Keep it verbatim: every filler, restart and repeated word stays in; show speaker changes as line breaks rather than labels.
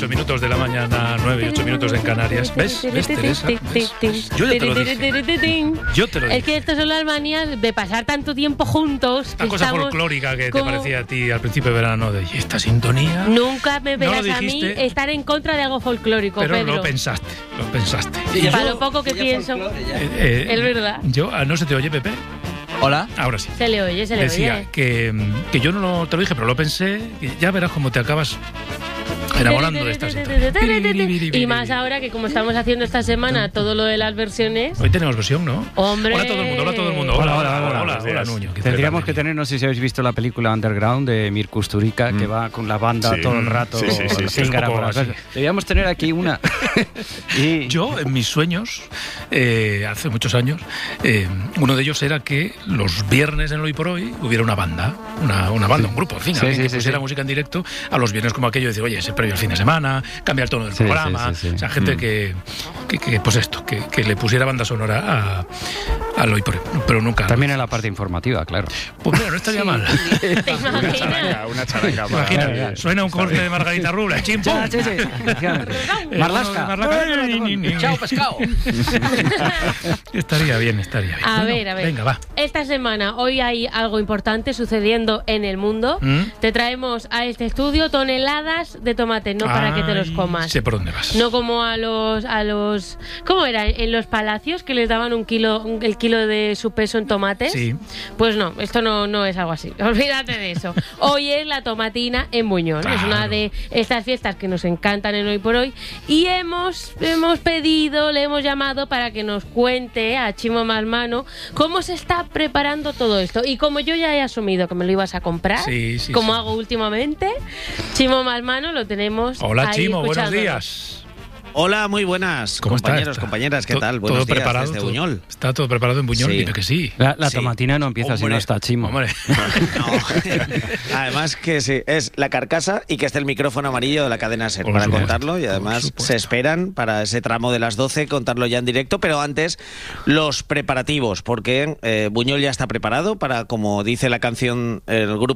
ocho minutos de la mañana, nueve y ocho minutos en Canarias. ¿Ves? ¿Ves, Teresa? ¿Ves? Yo ya te lo dije. Yo te lo dije.
Es que estas son las manías de pasar tanto tiempo juntos.
Una cosa folclórica que te parecía a ti al principio de verano, de ¿y esta sintonía?
Nunca me verás no a mí estar en contra de algo folclórico,
pero
Pedro.
lo pensaste, lo pensaste.
Y para lo poco que pienso, eh, eh, es verdad.
Yo, ¿no se te oye, Pepe?
Hola.
Ahora sí.
Se le oye, se le
Decía
oye.
Decía que, que yo no lo, te lo dije, pero lo pensé, y ya verás cómo te acabas enamorando de esta sintonía.
Y más ahora que como estamos haciendo esta semana todo lo de las versiones.
Hoy tenemos versión, ¿no?
Hombre.
Hola a todo el mundo, hola a todo el mundo. Hola, hola, hola, hola, hola, hola Nuño.
Tendríamos que tener, no sé si habéis visto la película Underground de Mir Kusturica, mm. que va con la banda sí. todo el rato. Sí, sí, sí, sí, sí, Deberíamos tener aquí una.
y... Yo, en mis sueños, eh, hace muchos años, eh, uno de ellos era que los viernes en Hoy por Hoy hubiera una banda, una, una banda, un grupo, en fin, sí, alguien sí, que sí, pusiera sí. música en directo a los viernes como aquello, de decir, oye, ese previo el fin de semana, cambiar el tono del sí, programa, sí, sí, sí. o sea, gente mm. que, que, que, pues esto, que, que le pusiera banda sonora a, a Hoy por Hoy, pero nunca.
También en la parte informativa, claro.
Pues mira, no estaría sí. mal.
¿Te imaginas?
Una charanga, una charanga.
Imagina, claro, claro. Suena un corte de Margarita Rubla, chim, pum.
Sí, sí, sí. Marlasca.
Chao, pescado.
Estaría bien, estaría bien.
A
bueno,
ver, a ver.
Venga, va.
Esta semana, hoy hay algo importante sucediendo en el mundo. ¿Mm? Te traemos a este estudio toneladas de tomates, no para
Ay,
que te los comas.
Sé por dónde vas.
No como a los, a los... ¿Cómo era? En los palacios que les daban un kilo, un, el kilo de su peso en tomates.
Sí.
Pues no, esto no, no es algo así. Olvídate de eso. Hoy es la tomatina en Buñol. Claro. Es una de estas fiestas que nos encantan en Hoy por Hoy. Y hemos, hemos pedido, le hemos llamado para que nos cuente a Chimo Malmano cómo se está preparando todo esto. Y como yo ya he asumido que me lo ibas a comprar,
sí, sí,
como
sí.
hago últimamente, Chimo Malmano lo tenemos.
Hola,
ahí
Chimo, buenos días.
Hola, muy buenas,
¿Cómo
compañeros,
está?
compañeras, ¿qué tal?
Todo
Buenos días
preparado
desde Buñol.
¿Está todo preparado en Buñol?
Sí.
Dime que sí.
La, la
sí.
tomatina no empieza
Hombre.
si no está Chimo.
Hombre.
No. Además que sí, es la carcasa y que esté el micrófono amarillo de la cadena SER
Por
para
supuesto.
contarlo, y además se esperan para ese tramo de las doce contarlo ya en directo, pero antes los preparativos, porque eh, Buñol ya está preparado para, como dice la canción, el grupo